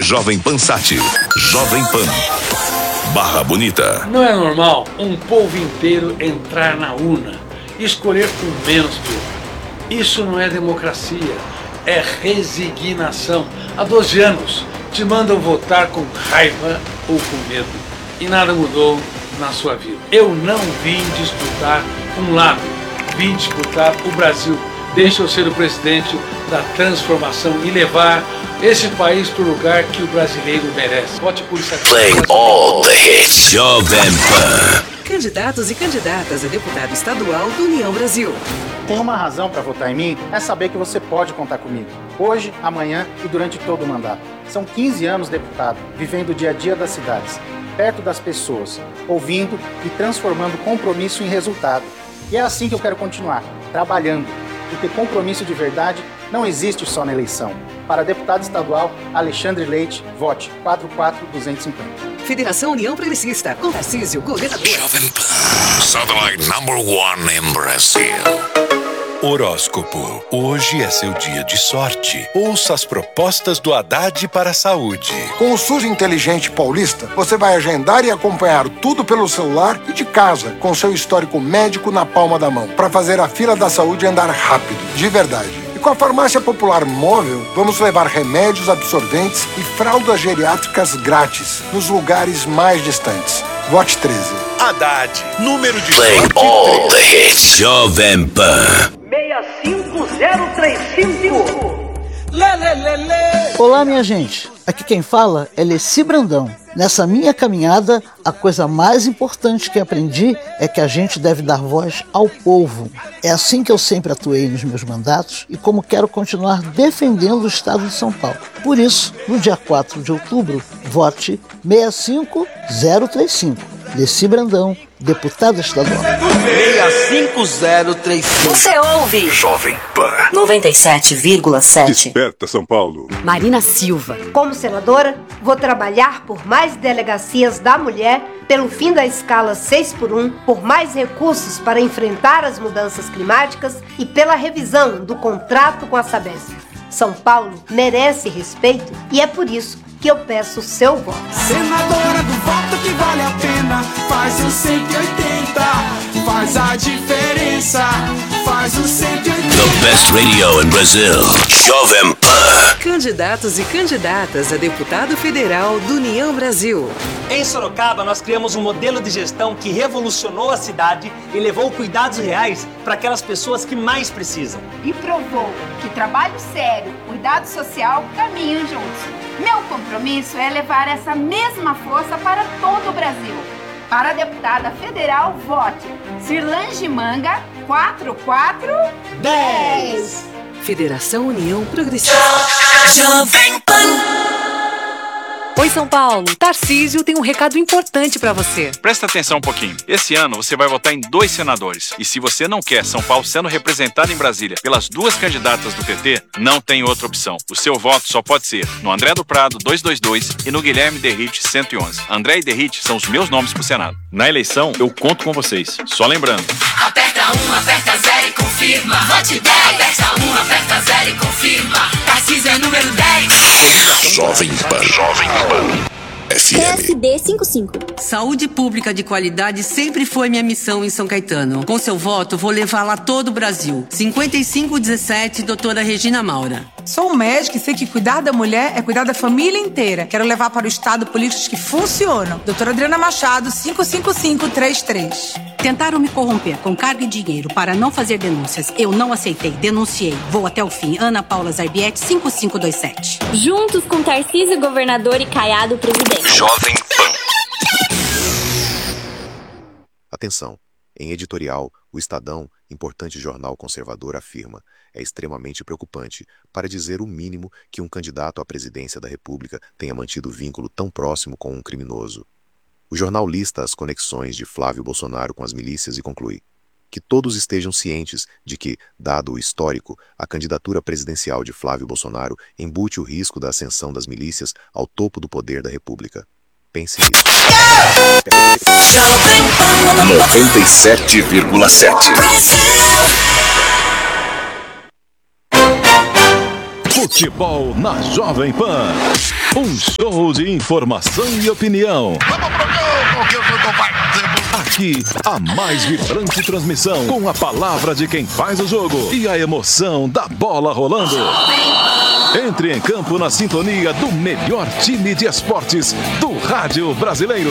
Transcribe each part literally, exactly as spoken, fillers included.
Jovem Pan Sat. Jovem Pan. Barra Bonita. Não é normal um povo inteiro entrar na urna e escolher com menos povo. Isso não é democracia, é resignação. Há doze anos te mandam votar com raiva ou com medo e nada mudou na sua vida. Eu não vim disputar um lado, vim disputar o Brasil. Deixa eu ser o presidente da transformação e levar esse país para o lugar que o brasileiro merece. Vote por isso aqui. Playing all the hits. Jovem Pan. Candidatos e candidatas a deputado estadual do União Brasil. Tem uma razão para votar em mim, é saber que você pode contar comigo. Hoje, amanhã e durante todo o mandato. São quinze anos deputado, vivendo o dia a dia das cidades, perto das pessoas, ouvindo e transformando compromisso em resultado. E é assim que eu quero continuar, trabalhando. Porque compromisso de verdade não existe só na eleição. Para deputado estadual, Alexandre Leite, vote quatro quatro dois cinco zero. Federação União Progressista, com Tarcísio, governador. Jovem Pan. Satellite number one in Brasil. Horóscopo. Hoje é seu dia de sorte. Ouça as propostas do Haddad para a saúde. Com o SUS Inteligente Paulista, você vai agendar e acompanhar tudo pelo celular e de casa, com seu histórico médico na palma da mão, para fazer a fila da saúde andar rápido, de verdade. E com a Farmácia Popular Móvel, vamos levar remédios, absorventes e fraldas geriátricas grátis nos lugares mais distantes. Vote treze. Haddad, número de Playing sorte all the hits. Jovem Pan. seis cinco zero três cinco. Olá, minha gente. Aqui quem fala é Leci Brandão. Nessa minha caminhada, a coisa mais importante que aprendi é que a gente deve dar voz ao povo. É assim que eu sempre atuei nos meus mandatos e como quero continuar defendendo o estado de São Paulo. Por isso, no dia quatro de outubro, vote seis cinco zero três cinco. Leci Brandão, deputada estadual. seis cinco zero três cinco. Você ouve Jovem Pan. noventa e sete vírgula sete. Desperta São Paulo. Marina Silva. Como senadora, vou trabalhar por mais delegacias da mulher, pelo fim da escala seis por um, por mais recursos para enfrentar as mudanças climáticas e pela revisão do contrato com a Sabesp. São Paulo merece respeito e é por isso que eu peço o seu voto. Senadora do voto que vale a pena, faz o cento e oitenta, faz a diferença, faz o cento e oitenta. The best radio in Brazil. Jovem Pan. Candidatos e candidatas a deputado federal do União Brasil. Em Sorocaba, nós criamos um modelo de gestão que revolucionou a cidade e levou cuidados reais para aquelas pessoas que mais precisam. E provou que trabalho sério, cuidado social caminham juntos. Meu compromisso é levar essa mesma força para todo o Brasil. Para a deputada federal, vote Cirlange Manga quatro quatro dez. Federação União Progressista. Jovem Pan. Oi, São Paulo. Tarcísio tem um recado importante pra você. Presta atenção um pouquinho. Esse ano você vai votar em dois senadores. E se você não quer São Paulo sendo representado em Brasília pelas duas candidatas do P T, não tem outra opção. O seu voto só pode ser no André do Prado duzentos e vinte e dois e no Guilherme Derrite cento e onze. André e Derrite são os meus nomes pro Senado. Na eleição, eu conto com vocês. Só lembrando. Aperta um, aperta zero e confirma. Vote dez. Aperta um, aperta zero e confirma. Tarcísio é número dez. Jovem Pan. Jovem Pan. F M. P S D cinquenta e cinco. Saúde pública de qualidade sempre foi minha missão em São Caetano. Com seu voto, vou levar lá todo o Brasil. cinquenta e cinco dezessete, doutora Regina Maura. Sou médica e sei que cuidar da mulher é cuidar da família inteira. Quero levar para o Estado políticos que funcionam. Doutora Adriana Machado, cinco cinco cinco três três. Tentaram me corromper com cargo e dinheiro para não fazer denúncias. Eu não aceitei, denunciei. Vou até o fim. Ana Paula Zarbietti, cinco cinco dois sete. Juntos com Tarcísio, governador, e Caiado, presidente. Jovem Pan. Atenção. Em editorial, o Estadão, importante jornal conservador, afirma: é extremamente preocupante, para dizer o mínimo, que um candidato à presidência da República tenha mantido vínculo tão próximo com um criminoso. O jornal lista as conexões de Flávio Bolsonaro com as milícias e conclui: que todos estejam cientes de que, dado o histórico, a candidatura presidencial de Flávio Bolsonaro embute o risco da ascensão das milícias ao topo do poder da República. Pense nisso. noventa e sete vírgula sete. Futebol na Jovem Pan. Um show de informação e opinião. Aqui, a mais vibrante transmissão, com a palavra de quem faz o jogo e a emoção da bola rolando. Entre em campo na sintonia do melhor time de esportes do rádio brasileiro.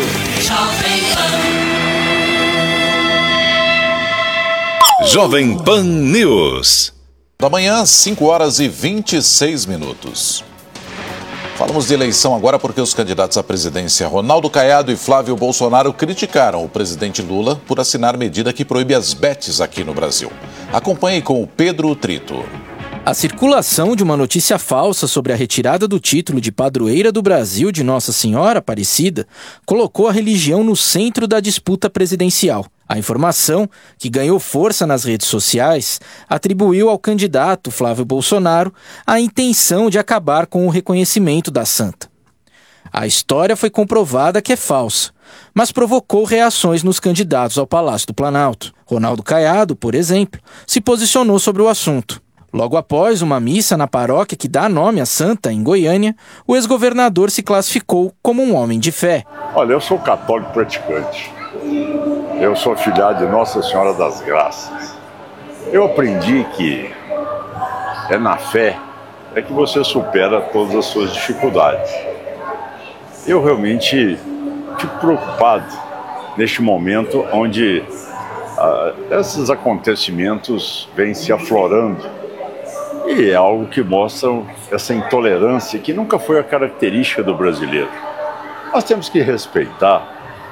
Jovem Pan News. Da manhã, cinco horas e vinte e seis minutos. Falamos de eleição agora porque os candidatos à presidência Ronaldo Caiado e Flávio Bolsonaro criticaram o presidente Lula por assinar medida que proíbe as bets aqui no Brasil. Acompanhe com o Pedro Trito. A circulação de uma notícia falsa sobre a retirada do título de padroeira do Brasil de Nossa Senhora Aparecida colocou a religião no centro da disputa presidencial. A informação, que ganhou força nas redes sociais, atribuiu ao candidato Flávio Bolsonaro a intenção de acabar com o reconhecimento da santa. A história foi comprovada que é falsa, mas provocou reações nos candidatos ao Palácio do Planalto. Ronaldo Caiado, por exemplo, se posicionou sobre o assunto. Logo após uma missa na paróquia que dá nome à santa, em Goiânia, o ex-governador se classificou como um homem de fé. Olha, eu sou católico praticante. Eu sou afilhado de Nossa Senhora das Graças. Eu aprendi que é na fé é que você supera todas as suas dificuldades. Eu realmente fico preocupado neste momento onde ah, esses acontecimentos vêm se aflorando. E é algo que mostra essa intolerância que nunca foi a característica do brasileiro. Nós temos que respeitar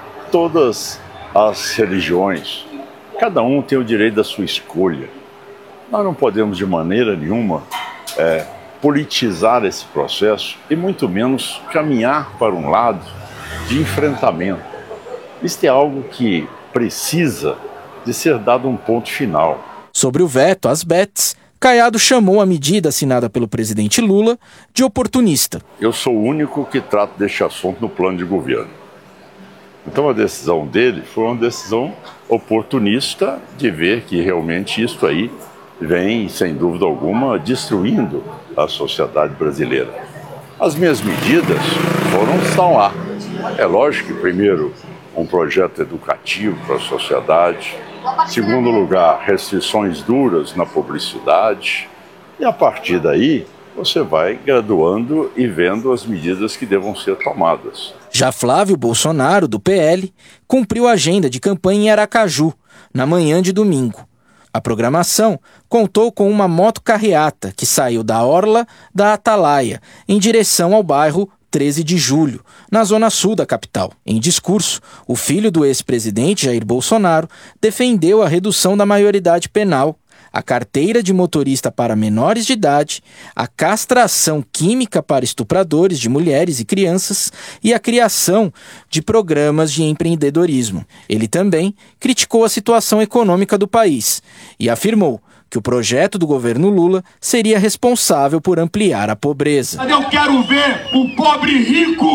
todas as religiões. Cada um tem o direito da sua escolha. Nós não podemos de maneira nenhuma é, politizar esse processo e muito menos caminhar para um lado de enfrentamento. Isso é algo que precisa de ser dado um ponto final. Sobre o veto às bets, Caiado chamou a medida assinada pelo presidente Lula de oportunista. Eu sou o único que trata deste assunto no plano de governo. Então a decisão dele foi uma decisão oportunista de ver que realmente isso aí vem, sem dúvida alguma, destruindo a sociedade brasileira. As minhas medidas foram, estão lá. É lógico que, primeiro, um projeto educativo para a sociedade. Segundo lugar, restrições duras na publicidade. E a partir daí, você vai graduando e vendo as medidas que devam ser tomadas. Já Flávio Bolsonaro, do P L, cumpriu a agenda de campanha em Aracaju, na manhã de domingo. A programação contou com uma motocarreata que saiu da orla da Atalaia, em direção ao bairro treze de julho, na zona sul da capital. Em discurso, o filho do ex-presidente Jair Bolsonaro defendeu a redução da maioridade penal, a carteira de motorista para menores de idade, a castração química para estupradores de mulheres e crianças e a criação de programas de empreendedorismo. Ele também criticou a situação econômica do país e afirmou que o projeto do governo Lula seria responsável por ampliar a pobreza. Eu quero ver o pobre rico.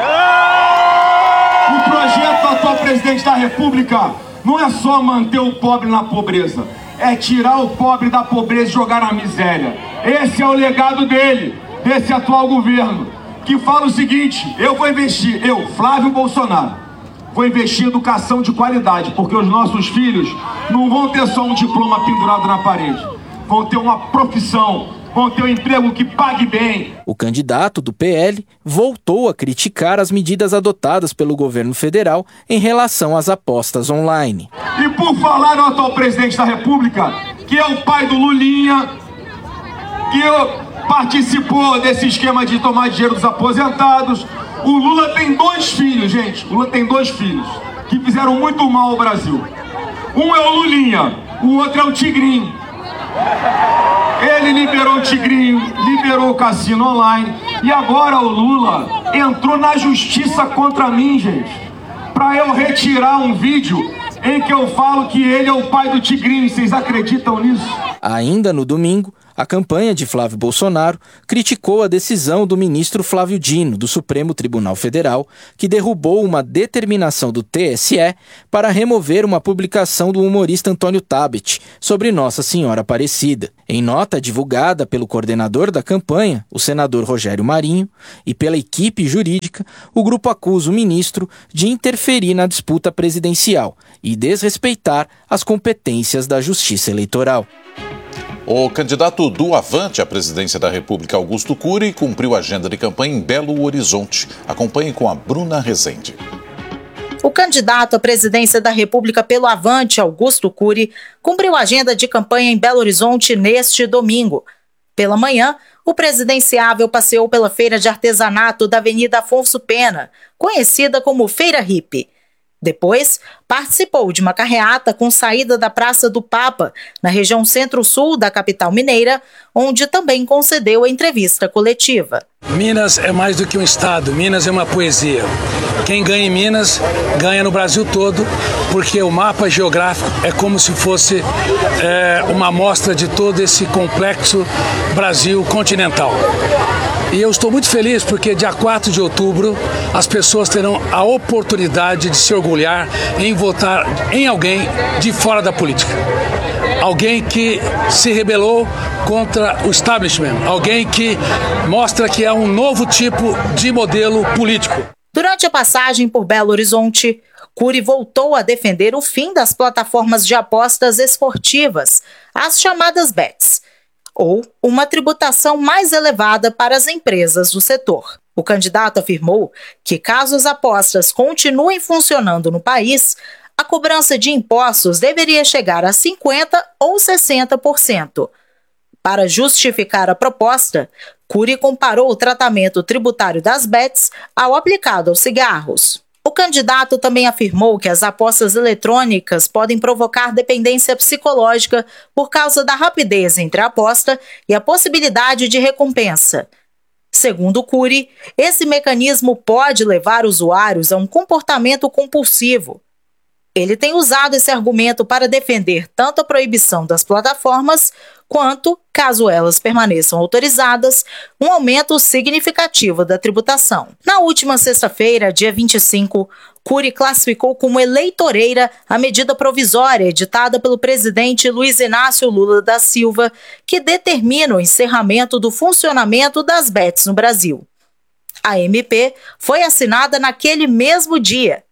O projeto do atual presidente da República não é só manter o pobre na pobreza, é tirar o pobre da pobreza e jogar na miséria. Esse é o legado dele, desse atual governo, que fala o seguinte: eu vou investir, eu, Flávio Bolsonaro, vou investir em educação de qualidade, porque os nossos filhos não vão ter só um diploma pendurado na parede, vão ter uma profissão, vão ter um emprego que pague bem. O candidato do P L voltou a criticar as medidas adotadas pelo governo federal em relação às apostas online. E por falar no atual presidente da República, que é o pai do Lulinha, que participou desse esquema de tomar dinheiro dos aposentados, o Lula tem dois filhos, gente. O Lula tem dois filhos que fizeram muito mal ao Brasil. Um é o Lulinha, o outro é o Tigrinho. Ele liberou o Tigrinho, liberou o cassino online e agora o Lula entrou na justiça contra mim, gente, para eu retirar um vídeo em que eu falo que ele é o pai do Tigrinho. Vocês acreditam nisso? Ainda no domingo, A campanha de Flávio Bolsonaro criticou a decisão do ministro Flávio Dino, do Supremo Tribunal Federal, que derrubou uma determinação do T S E para remover uma publicação do humorista Antônio Tabet sobre Nossa Senhora Aparecida. Em nota divulgada pelo coordenador da campanha, o senador Rogério Marinho, e pela equipe jurídica, o grupo acusa o ministro de interferir na disputa presidencial e desrespeitar as competências da Justiça Eleitoral. O candidato do Avante à presidência da República, Augusto Cury, cumpriu a agenda de campanha em Belo Horizonte. Acompanhe com a Bruna Rezende. O candidato à presidência da República pelo Avante, Augusto Cury, cumpriu a agenda de campanha em Belo Horizonte neste domingo. Pela manhã, o presidenciável passeou pela feira de artesanato da Avenida Afonso Pena, conhecida como Feira Hippie. Depois, participou de uma carreata com saída da Praça do Papa, na região centro-sul da capital mineira, onde também concedeu a entrevista coletiva. Minas é mais do que um estado, Minas é uma poesia. Quem ganha em Minas, ganha no Brasil todo, porque o mapa geográfico é como se fosse é, uma amostra de todo esse complexo Brasil continental. E eu estou muito feliz porque dia quatro de outubro as pessoas terão a oportunidade de se orgulhar em votar em alguém de fora da política. Alguém que se rebelou contra o establishment, alguém que mostra que é um novo tipo de modelo político. Durante a passagem por Belo Horizonte, Cury voltou a defender o fim das plataformas de apostas esportivas, as chamadas bets, ou uma tributação mais elevada para as empresas do setor. O candidato afirmou que, caso as apostas continuem funcionando no país, a cobrança de impostos deveria chegar a cinquenta por cento ou sessenta por cento. Para justificar a proposta, Cury comparou o tratamento tributário das bets ao aplicado aos cigarros. O candidato também afirmou que as apostas eletrônicas podem provocar dependência psicológica por causa da rapidez entre a aposta e a possibilidade de recompensa. Segundo Cury, esse mecanismo pode levar usuários a um comportamento compulsivo. Ele tem usado esse argumento para defender tanto a proibição das plataformas quanto, caso elas permaneçam autorizadas, um aumento significativo da tributação. Na última sexta-feira, dia vinte e cinco, Cury classificou como eleitoreira a medida provisória editada pelo presidente Luiz Inácio Lula da Silva, que determina o encerramento do funcionamento das bets no Brasil. A M P foi assinada naquele mesmo dia.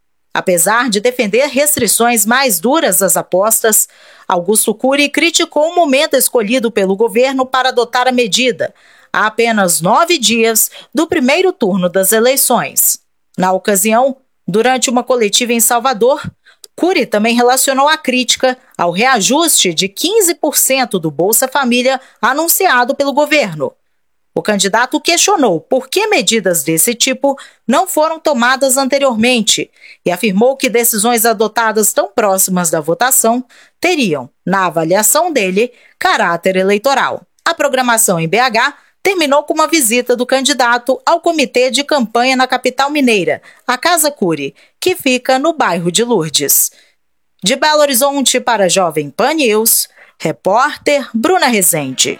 Apesar de defender restrições mais duras às apostas, Augusto Cury criticou o momento escolhido pelo governo para adotar a medida, há apenas nove dias do primeiro turno das eleições. Na ocasião, durante uma coletiva em Salvador, Cury também relacionou a crítica ao reajuste de quinze por cento do Bolsa Família anunciado pelo governo. O candidato questionou por que medidas desse tipo não foram tomadas anteriormente e afirmou que decisões adotadas tão próximas da votação teriam, na avaliação dele, caráter eleitoral. A programação em B H terminou com uma visita do candidato ao comitê de campanha na capital mineira, a Casa Cury, que fica no bairro de Lourdes. De Belo Horizonte para Jovem Pan News, repórter Bruna Rezende.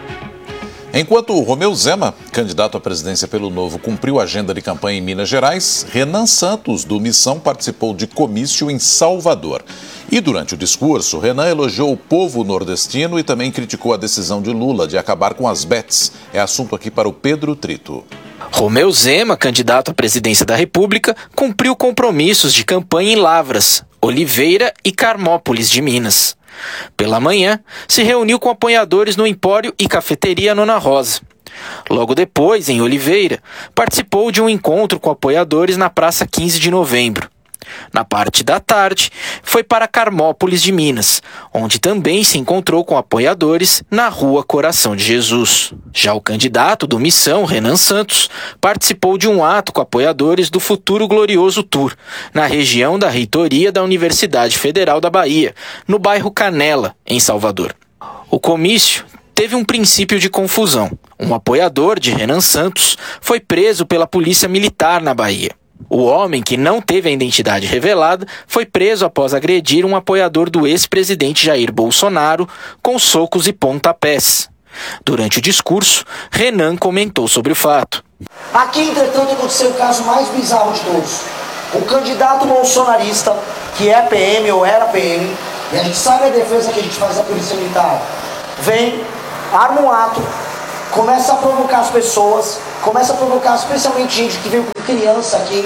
Enquanto Romeu Zema, candidato à presidência pelo Novo, cumpriu a agenda de campanha em Minas Gerais, Renan Santos, do Missão, participou de comício em Salvador. E durante o discurso, Renan elogiou o povo nordestino e também criticou a decisão de Lula de acabar com as bets. É assunto aqui para o Pedro Trito. Romeu Zema, candidato à presidência da República, cumpriu compromissos de campanha em Lavras, Oliveira e Carmópolis de Minas. Pela manhã, se reuniu com apoiadores no Empório e Cafeteria Nona Rosa. Logo depois, em Oliveira, participou de um encontro com apoiadores na Praça quinze de Novembro. Na parte da tarde, foi para Carmópolis de Minas, onde também se encontrou com apoiadores na Rua Coração de Jesus. Já o candidato do Missão, Renan Santos, participou de um ato com apoiadores do Futuro Glorioso Tour, na região da reitoria da Universidade Federal da Bahia, no bairro Canela, em Salvador. O comício teve um princípio de confusão. Um apoiador de Renan Santos foi preso pela Polícia Militar na Bahia. O homem, que não teve a identidade revelada, foi preso após agredir um apoiador do ex-presidente Jair Bolsonaro com socos e pontapés. Durante o discurso, Renan comentou sobre o fato. Aqui, entretanto, aconteceu o caso mais bizarro de todos. O candidato bolsonarista, que é P M ou era P M, e a gente sabe a defesa que a gente faz da polícia militar, vem, arma um ato, começa a provocar as pessoas, começa a provocar especialmente gente que veio com criança aqui,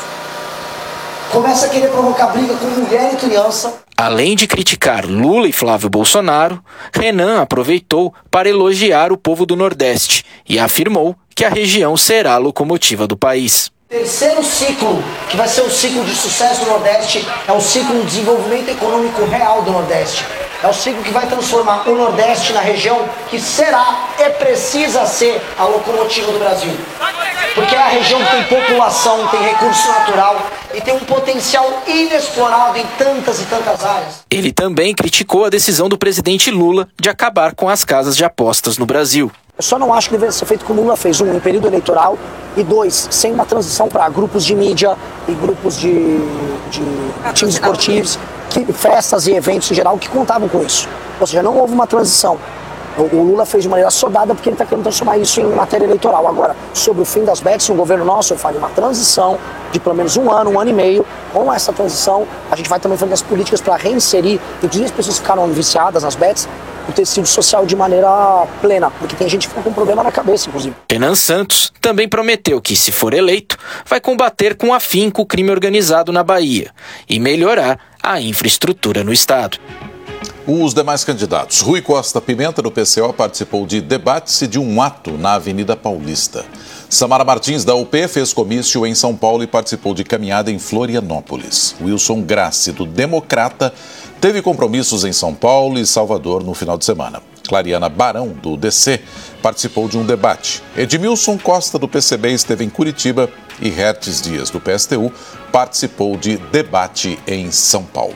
começa a querer provocar briga com mulher e criança. Além de criticar Lula e Flávio Bolsonaro, Renan aproveitou para elogiar o povo do Nordeste e afirmou que a região será a locomotiva do país. Terceiro ciclo, que vai ser o ciclo de sucesso do Nordeste, é o ciclo de desenvolvimento econômico real do Nordeste. É o ciclo que vai transformar o Nordeste na região que será e precisa ser a locomotiva do Brasil. Porque é a região que tem população, tem recurso natural e tem um potencial inexplorado em tantas e tantas áreas. Ele também criticou a decisão do presidente Lula de acabar com as casas de apostas no Brasil. Eu só não acho que deveria ser feito como o Lula fez, um, em período eleitoral, e dois, sem uma transição para grupos de mídia e grupos de, de times esportivos, que, festas e eventos em geral que contavam com isso. Ou seja, não houve uma transição. O, o Lula fez de maneira sodada porque ele está querendo transformar isso em matéria eleitoral. Agora, sobre o fim das bets, no governo nosso, eu faria uma transição de pelo menos um ano, um ano e meio. Com essa transição, a gente vai também fazer as políticas para reinserir, inclusive as pessoas que ficaram viciadas nas bets, o tecido social de maneira plena, porque tem gente que fica com problema na cabeça, inclusive. Renan Santos também prometeu que, se for eleito, vai combater com afinco o crime organizado na Bahia e melhorar a infraestrutura no estado. Os demais candidatos. Rui Costa Pimenta, do P C O, participou de debates e de um ato na Avenida Paulista. Samara Martins, da U P, fez comício em São Paulo e participou de caminhada em Florianópolis. Wilson Grassi, do Democrata, teve compromissos em São Paulo e Salvador no final de semana. Clariana Barão, do D C, participou de um debate. Edmilson Costa, do P C B, esteve em Curitiba e Hertes Dias, do P S T U, participou de debate em São Paulo.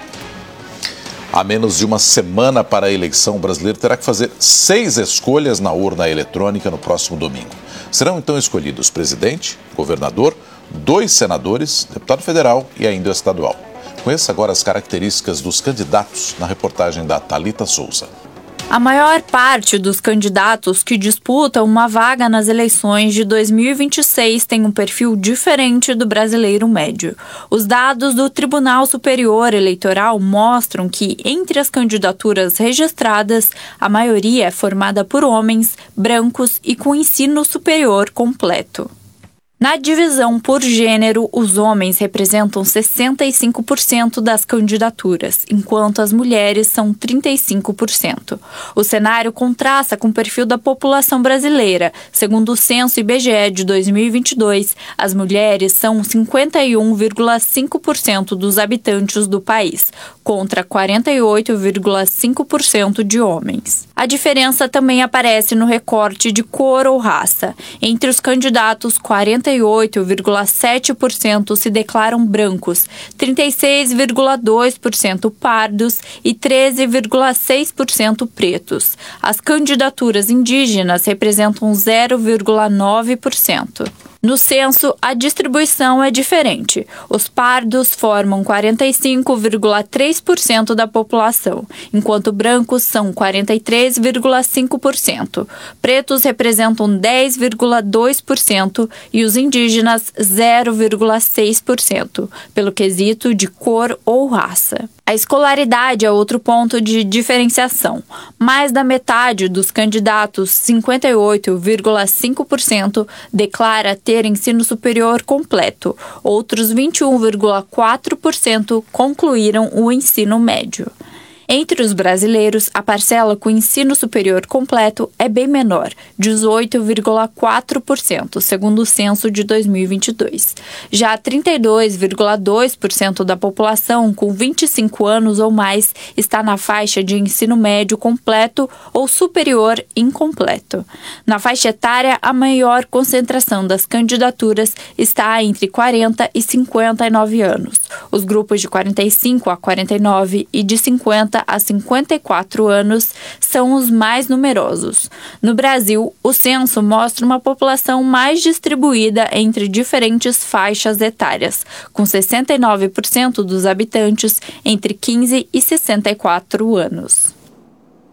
A menos de uma semana para a eleição, o brasileiro terá que fazer seis escolhas na urna eletrônica no próximo domingo. Serão então escolhidos presidente, governador, dois senadores, deputado federal e ainda estadual. Conheça agora as características dos candidatos na reportagem da Thalita Souza. A maior parte dos candidatos que disputam uma vaga nas eleições de dois mil e vinte e seis tem um perfil diferente do brasileiro médio. Os dados do Tribunal Superior Eleitoral mostram que, entre as candidaturas registradas, a maioria é formada por homens, brancos e com ensino superior completo. Na divisão por gênero, os homens representam sessenta e cinco por cento das candidaturas, enquanto as mulheres são trinta e cinco por cento. O cenário contrasta com o perfil da população brasileira. Segundo o censo I B G E de dois mil e vinte e dois, as mulheres são cinquenta e um vírgula cinco por cento dos habitantes do país, contra quarenta e oito vírgula cinco por cento de homens. A diferença também aparece no recorte de cor ou raça. Entre os candidatos, quarenta e oito vírgula sete por cento se declaram brancos, trinta e seis vírgula dois por cento pardos e treze vírgula seis por cento pretos. As candidaturas indígenas representam zero vírgula nove por cento. No censo, a distribuição é diferente. Os pardos formam quarenta e cinco vírgula três por cento da população, enquanto brancos são quarenta e três vírgula cinco por cento. Pretos representam dez vírgula dois por cento e os indígenas zero vírgula seis por cento, pelo quesito de cor ou raça. A escolaridade é outro ponto de diferenciação. Mais da metade dos candidatos, cinquenta e oito vírgula cinco por cento, declara ter ensino superior completo. Outros vinte e um vírgula quatro por cento concluíram o ensino médio. Entre os brasileiros, a parcela com ensino superior completo é bem menor, dezoito vírgula quatro por cento, segundo o censo de dois mil e vinte e dois. Já trinta e dois vírgula dois por cento da população com vinte e cinco anos ou mais está na faixa de ensino médio completo ou superior incompleto. Na faixa etária, a maior concentração das candidaturas está entre quarenta e cinquenta e nove anos. Os grupos de quarenta e cinco a quarenta e nove e de cinquenta a cinquenta e quatro anos são os mais numerosos. No Brasil, o censo mostra uma população mais distribuída entre diferentes faixas etárias, com sessenta e nove por cento dos habitantes entre quinze e sessenta e quatro anos.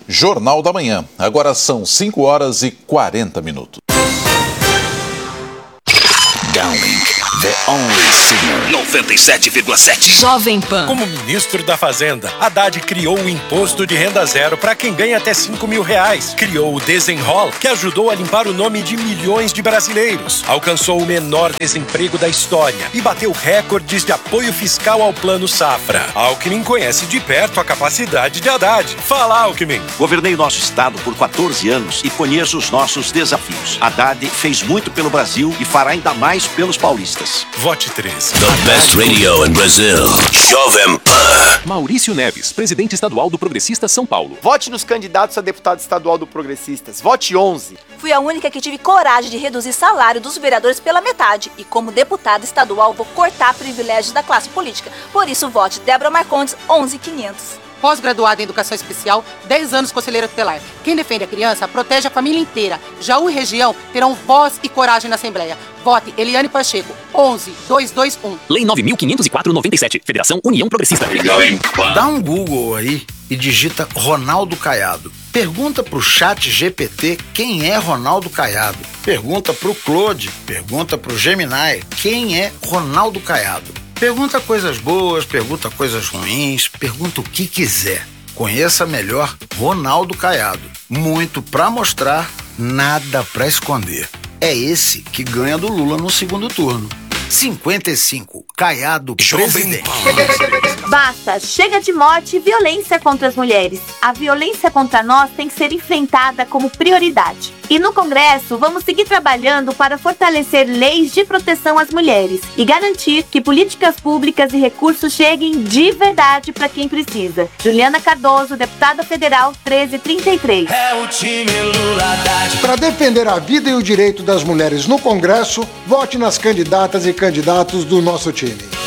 Jornal da Manhã. Agora são cinco horas e quarenta minutos. Downlink, the only signal. noventa e sete vírgula sete. Jovem Pan. Como ministro da Fazenda, Haddad criou o imposto de renda zero para quem ganha até cinco mil reais. Criou o Desenrola, que ajudou a limpar o nome de milhões de brasileiros. Alcançou o menor desemprego da história e bateu recordes de apoio fiscal ao Plano Safra. Alckmin conhece de perto a capacidade de Haddad. Fala, Alckmin. Governei nosso estado por quatorze anos e conheço os nossos desafios. Haddad fez muito pelo Brasil e fará ainda mais pelos paulistas. Vote três. The best radio in Brazil. Jovem Pan. Maurício Neves, presidente estadual do Progressistas São Paulo. Vote nos candidatos a deputado estadual do Progressistas. Vote onze. Fui a única que tive coragem de reduzir salário dos vereadores pela metade. E como deputada estadual vou cortar privilégios da classe política. Por isso vote Débora Marcondes, onze mil e quinhentos. Pós-graduada em Educação Especial, dez anos conselheira tutelar. Quem defende a criança, protege a família inteira. Jaú e região terão voz e coragem na Assembleia. Vote Eliane Pacheco, onze mil duzentos e vinte e um. Lei nove mil quinhentos e quatro, noventa e sete. Federação União Progressista. Dá um Google aí e digita Ronaldo Caiado. Pergunta pro chat G P T quem é Ronaldo Caiado. Pergunta pro Claude, pergunta pro Gemini quem é Ronaldo Caiado. Pergunta coisas boas, pergunta coisas ruins, pergunta o que quiser. Conheça melhor Ronaldo Caiado. Muito pra mostrar, nada pra esconder. É esse que ganha do Lula no segundo turno. cinquenta e cinco, Caiado presidente. Basta, chega de morte e violência contra as mulheres. A violência contra nós tem que ser enfrentada como prioridade. E no Congresso, vamos seguir trabalhando para fortalecer leis de proteção às mulheres e garantir que políticas públicas e recursos cheguem de verdade para quem precisa. Juliana Cardoso, deputada federal treze trinta e três. É o time Lula Haddad. Para defender a vida e o direito das mulheres no Congresso, vote nas candidatas e candidatos do nosso time.